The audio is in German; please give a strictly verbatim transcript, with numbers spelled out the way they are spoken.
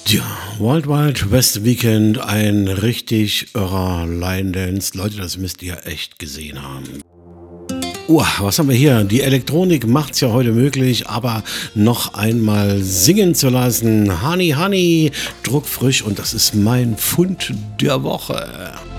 Ja, Wild Wild West Weekend, ein richtig irrer Line Dance. Leute, das müsst ihr echt gesehen haben. Uh, was haben wir hier? Die Elektronik macht's ja heute möglich, aber noch einmal singen zu lassen. Honey, Honey, druckfrisch und das ist mein Fund der Woche.